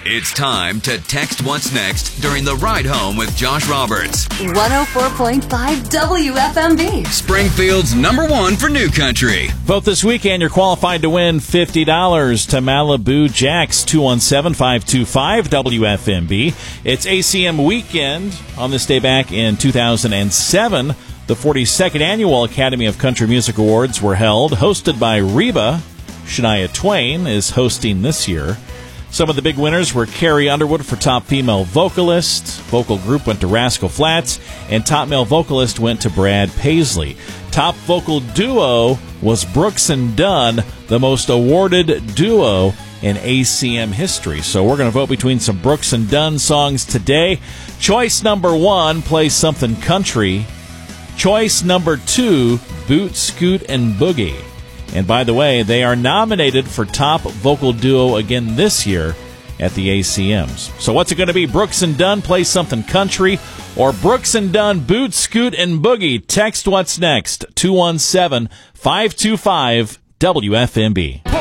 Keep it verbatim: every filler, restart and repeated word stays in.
It's time to text what's next during the ride home with Josh Roberts. one oh four point five W F M B. Springfield's number one for new country. Vote this weekend. You're qualified to win fifty dollars to Malibu Jacks. two one seven, five two five, W F M B. It's A C M weekend. On this day back in two thousand seven, the forty-second Annual Academy of Country Music Awards were held, hosted by Reba. Shania Twain is hosting this year. Some of the big winners were Carrie Underwood for Top Female Vocalist. Vocal group went to Rascal Flatts, and Top Male Vocalist went to Brad Paisley. Top Vocal Duo was Brooks and Dunn, the most awarded duo in A C M history. So we're going to vote between some Brooks and Dunn songs today. Choice number one, Play Something Country. Choice number two, Boot, Scoot, and Boogie. And by the way, they are nominated for Top Vocal Duo again this year at the A C Ms. So what's it going to be? Brooks and Dunn, Play Something Country, or Brooks and Dunn, Boot, Scoot, and Boogie? Text what's next, two one seven, five two five, W F M B.